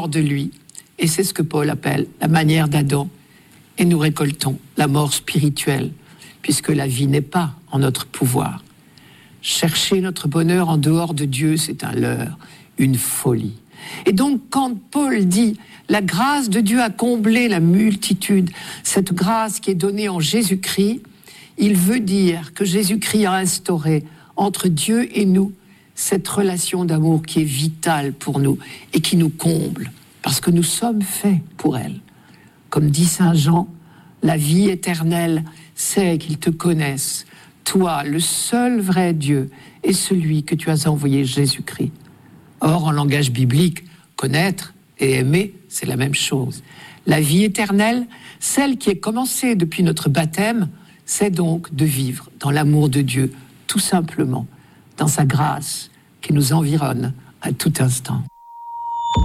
de lui. Et c'est ce que Paul appelle la manière d'Adam. Et nous récoltons la mort spirituelle, puisque la vie n'est pas en notre pouvoir. Chercher notre bonheur en dehors de Dieu, c'est un leurre, une folie. Et donc, quand Paul dit « la grâce de Dieu a comblé la multitude », cette grâce qui est donnée en Jésus-Christ, il veut dire que Jésus-Christ a instauré entre Dieu et nous cette relation d'amour qui est vitale pour nous et qui nous comble, parce que nous sommes faits pour elle. Comme dit Saint Jean, la vie éternelle, c'est qu'ils te connaissent, toi, le seul vrai Dieu, et celui que tu as envoyé, Jésus-Christ. Or, en langage biblique, connaître et aimer, c'est la même chose. La vie éternelle, celle qui est commencée depuis notre baptême, c'est donc de vivre dans l'amour de Dieu, tout simplement, dans sa grâce qui nous environne à tout instant.